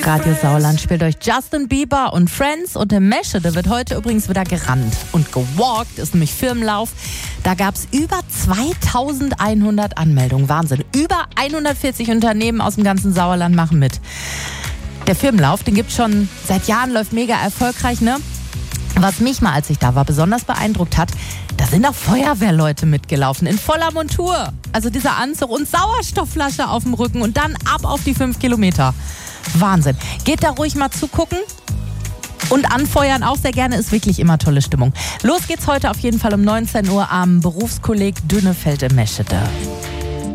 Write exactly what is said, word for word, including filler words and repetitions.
Radio Sauerland spielt euch Justin Bieber und Friends, und in Meschede wird heute übrigens wieder gerannt und gewalkt, ist nämlich Firmenlauf. Da gab es über zweitausendeinhundert Anmeldungen, Wahnsinn. Über hundertvierzig Unternehmen aus dem ganzen Sauerland machen mit. Der Firmenlauf, den gibt's schon seit Jahren, läuft mega erfolgreich, ne? Was mich mal, als ich da war, besonders beeindruckt hat, da sind auch Feuerwehrleute mitgelaufen, in voller Montur. Also dieser Anzug und Sauerstoffflasche auf dem Rücken und dann ab auf die fünf Kilometer. Wahnsinn. Geht da ruhig mal zugucken und anfeuern auch sehr gerne, ist wirklich immer tolle Stimmung. Los geht's heute auf jeden Fall um neunzehn Uhr am Berufskolleg Dünefeld in Meschede.